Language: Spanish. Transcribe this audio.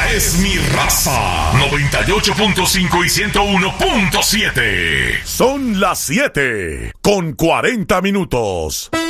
es mi raza. 98.5 y 101.7. Son las 7 con 40 minutos.